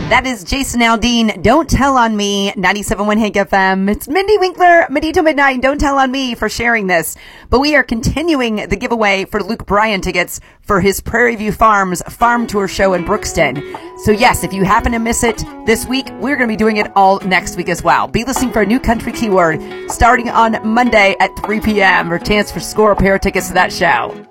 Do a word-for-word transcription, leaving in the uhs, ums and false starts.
That is Jason Aldean, Don't Tell on Me, ninety-seven point one Hank F M. It's Mindy Winkler, Mindy to Midnight, Don't Tell on Me for sharing this. But we are continuing the giveaway for Luke Bryan tickets for his Prairie View Farms farm tour show in Brookston. So yes, if you happen to miss it this week, we're going to be doing it all next week as well. Be listening for a new country keyword starting on Monday at three p.m. for a chance for score a pair of tickets to that show.